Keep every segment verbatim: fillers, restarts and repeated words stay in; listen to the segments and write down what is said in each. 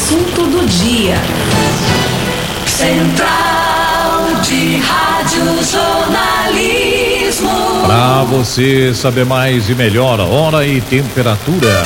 assunto do dia. Central de Rádio Jornalismo. Para você saber mais e melhor, hora e temperatura.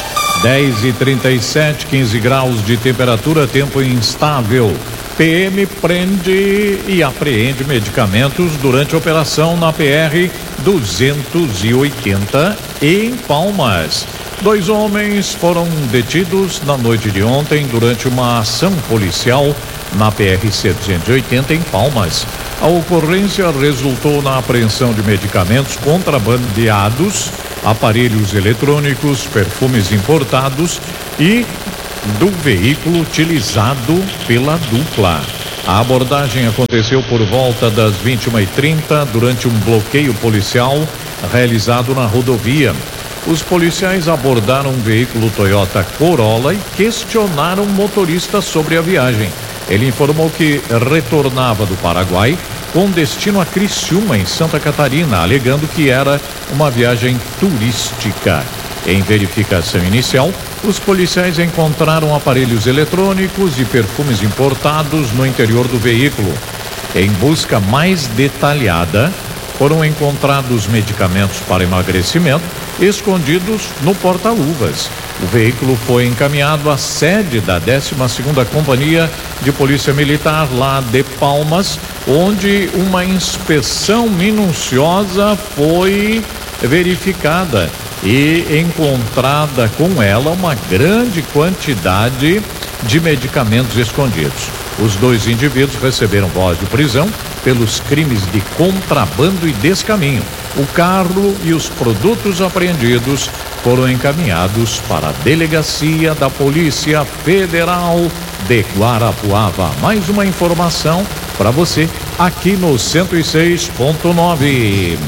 dez e trinta e sete, quinze graus de temperatura, tempo instável. P M prende e apreende medicamentos durante a operação na P R duzentos e oitenta em Palmas. Dois homens foram detidos na noite de ontem durante uma ação policial na P R duzentos e oitenta em Palmas. A ocorrência resultou na apreensão de medicamentos contrabandeados, aparelhos eletrônicos, perfumes importados e do veículo utilizado pela dupla. A abordagem aconteceu por volta das vinte e uma e trinta durante um bloqueio policial realizado na rodovia. Os policiais abordaram um veículo Toyota Corolla e questionaram o motorista sobre a viagem. Ele informou que retornava do Paraguai com destino a Criciúma, em Santa Catarina, alegando que era uma viagem turística. Em verificação inicial, os policiais encontraram aparelhos eletrônicos e perfumes importados no interior do veículo. Em busca mais detalhada, foram encontrados medicamentos para emagrecimento escondidos no porta-luvas. O veículo foi encaminhado à sede da décima segunda Companhia de Polícia Militar, lá de Palmas, onde uma inspeção minuciosa foi verificada e encontrada com ela uma grande quantidade de medicamentos escondidos. Os dois indivíduos receberam voz de prisão pelos crimes de contrabando e descaminho. O carro e os produtos apreendidos foram encaminhados para a Delegacia da Polícia Federal de Guarapuava. Mais uma informação para você aqui no cento e seis ponto nove.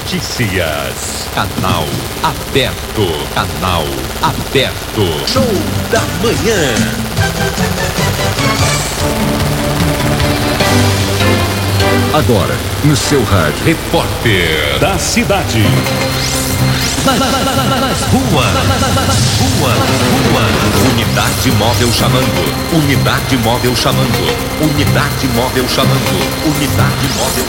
Notícias. Canal aberto. Canal aberto. Show da manhã. Agora, no seu rádio, repórter da cidade. Nas, nas, nas, nas ruas, rua, rua. Unidade móvel chamando. Unidade móvel chamando. Unidade móvel chamando. Unidade móvel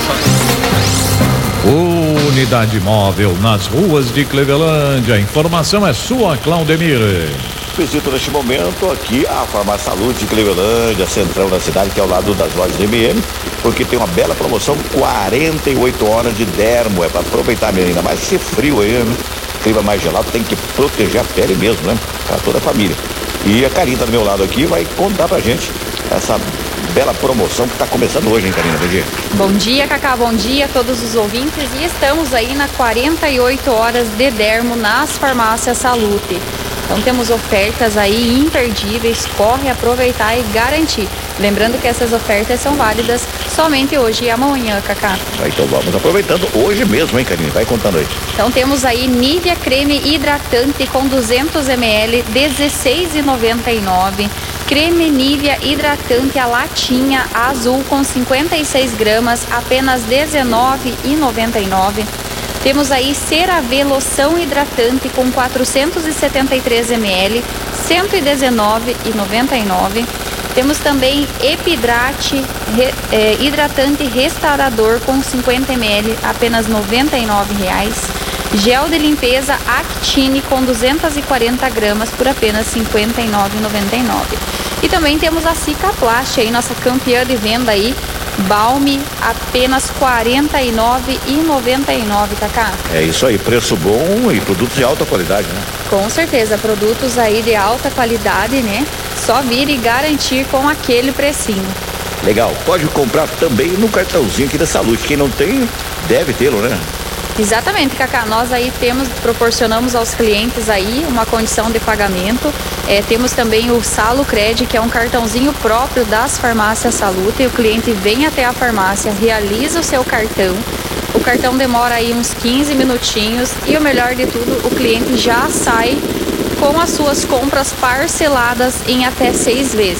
chamando. Unidade móvel nas ruas de Clevelândia. A informação é sua, Claudemir. Visito neste momento aqui a Farmácia Saúde de Clevelândia, central da cidade, que é ao lado das lojas M M, porque tem uma bela promoção, quarenta e oito horas de dermo, é para aproveitar mesmo, ainda mais esse frio aí, né? Clima mais gelado, tem que proteger a pele mesmo, né? Para toda a família. E a Karina do meu lado aqui vai contar pra gente essa bela promoção que está começando hoje, hein, Karina? Bom dia. Bom dia, Cacá, bom dia a todos os ouvintes, e estamos aí na quarenta e oito horas de dermo nas farmácias Salute. Então temos ofertas aí imperdíveis, corre aproveitar e garantir. Lembrando que essas ofertas são válidas somente hoje e amanhã, Cacá. Então vamos aproveitando hoje mesmo, hein, Karine? Vai contando aí. Então temos aí Nivea creme hidratante com duzentos mililitros, dezesseis reais e noventa e nove centavos. Creme Nivea hidratante a latinha azul com cinquenta e seis gramas, apenas dezenove reais e noventa e nove centavos. Temos aí CeraVe loção hidratante com quatrocentos e setenta e três mililitros, cento e dezenove reais e noventa e nove centavos. Temos também Epidrate re, é, hidratante restaurador com cinquenta mililitros, apenas noventa e nove reais. Gel de limpeza Actine com duzentas e quarenta gramas por apenas cinquenta e nove reais e noventa e nove centavos. E também temos a Cicaplast aí, nossa campeã de venda aí, Balme, apenas quarenta e nove reais e noventa e nove centavos, Cacá. É isso aí, preço bom e produtos de alta qualidade, né? Com certeza, produtos aí de alta qualidade, né? Só vir e garantir com aquele precinho. Legal, pode comprar também no cartãozinho aqui da Saúde. Quem não tem, deve tê-lo, né? Exatamente, Cacá, nós aí temos, proporcionamos aos clientes aí uma condição de pagamento, é, temos também o Salucred, que é um cartãozinho próprio das farmácias Salute, e o cliente vem até a farmácia, realiza o seu cartão, o cartão demora aí uns quinze minutinhos e o melhor de tudo, o cliente já sai com as suas compras parceladas em até seis vezes.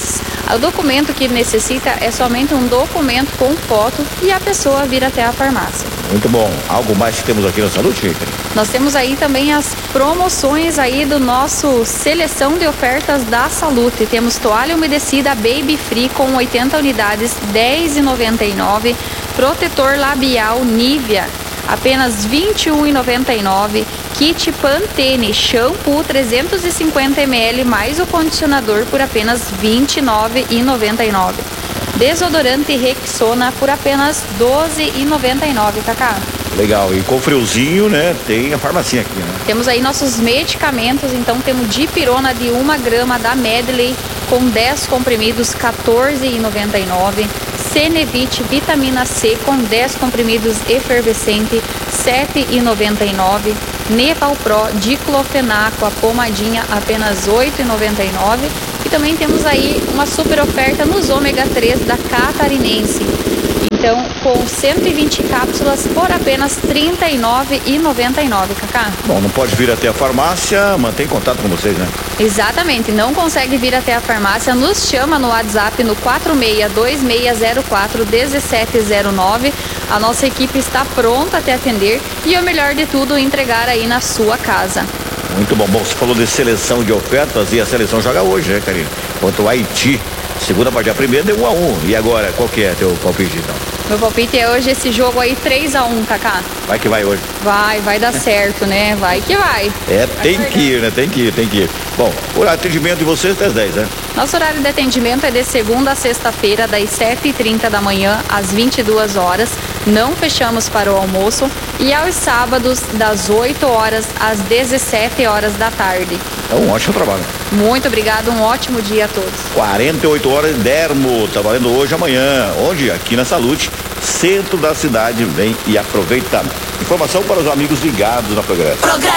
O documento que necessita é somente um documento com foto e a pessoa vir até a farmácia. Muito bom. Algo mais que temos aqui na Salute, Rita? Nós temos aí também as promoções aí do nosso seleção de ofertas da Salute. Temos toalha umedecida Baby Free com oitenta unidades, dez reais e noventa e nove centavos. Protetor labial Nivea, apenas vinte e um reais e noventa e nove centavos. Kit Pantene shampoo trezentos e cinquenta mililitros mais o condicionador por apenas vinte e nove reais e noventa e nove centavos. Desodorante Rexona por apenas doze reais e noventa e nove centavos, Cacá. Legal, e com friozinho, né, tem a farmacinha aqui, né? Temos aí nossos medicamentos, então temos dipirona de uma grama da Medley com dez comprimidos, quatorze reais e noventa e nove centavos. Cenevite vitamina C com dez comprimidos efervescente, sete reais e noventa e nove centavos. Nepal Pro diclofenaco, a pomadinha, apenas oito reais e noventa e nove centavos. E também temos aí uma super oferta nos ômega três da Catarinense. Então, com cento e vinte cápsulas por apenas trinta e nove reais e noventa e nove centavos, Cacá. Bom, não pode vir até a farmácia, mantém contato com vocês, né? Exatamente, não consegue vir até a farmácia, nos chama no WhatsApp no quatro seis dois seis zero quatro um sete zero nove. A nossa equipe está pronta a te atender e o melhor de tudo, entregar aí na sua casa. Muito bom. Bom, você falou de seleção de ofertas e a seleção joga hoje, né, Karina? Contra o Haiti. Segunda partida, a primeira deu um a um. E agora, qual que é teu palpite, então? Meu palpite é hoje esse jogo aí três a um, Cacá. Vai que vai hoje. Vai, vai dar certo, né? Vai que vai. É, tem que ir, né? Tem que ir, tem que ir. Bom, o atendimento de vocês até as dez, né? Nosso horário de atendimento é de segunda a sexta-feira, das sete e trinta da manhã às vinte e duas horas. Não fechamos para o almoço. E aos sábados, das oito horas às dezessete horas da tarde. É um ótimo trabalho. Muito obrigado, um ótimo dia a todos. quarenta e oito horas em Dermo, tá valendo hoje, amanhã. Onde? Aqui na Salute, centro da cidade. Vem e aproveita. Informação para os amigos ligados na programa. Programa